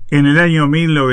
En el año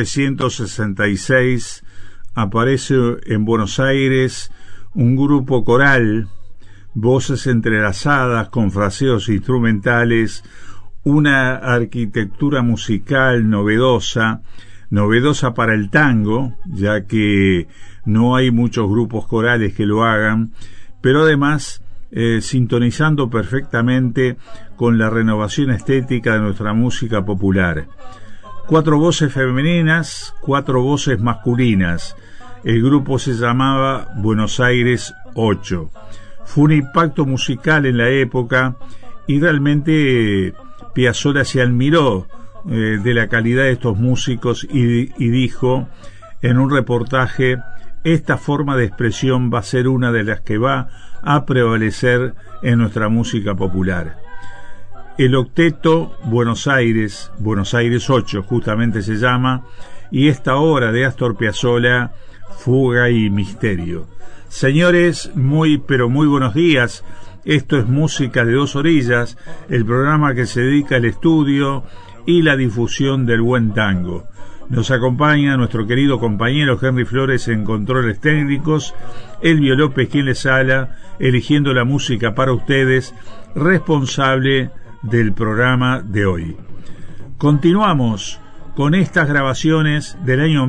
1966 aparece en Buenos Aires un grupo coral, voces entrelazadas con fraseos instrumentales, una arquitectura musical novedosa para el tango, ya que no hay muchos grupos corales que lo hagan, pero además sintonizando perfectamente con la renovación estética de nuestra música popular. 4 voces femeninas, 4 voces masculinas. El grupo se llamaba Buenos Aires 8. Fue un impacto musical en la época y realmente Piazzolla se admiró de la calidad de estos músicos y dijo en un reportaje: esta forma de expresión va a ser una de las que va a prevalecer en nuestra música popular. El octeto Buenos Aires 8 justamente se llama, y esta obra de Astor Piazzolla, Fuga y Misterio. Señores, muy buenos días. Esto es Música de Dos Orillas, el programa que se dedica al estudio y la difusión del buen tango. Nos acompaña nuestro querido compañero Henry Flores en controles técnicos, Elvio López quien les habla, eligiendo la música para ustedes, responsable del programa de hoy. Continuamos con estas grabaciones del año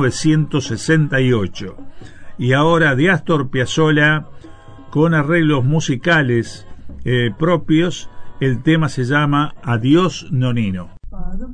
1968 y ahora de Astor Piazzolla con arreglos musicales propios. El tema se llama Adiós Nonino.